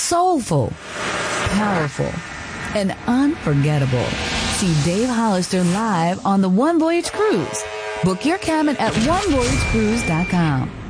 soulful, powerful, and unforgettable. See Dave Hollister live on the One Voyage Cruise. Book your cabin at onevoyagecruise.com.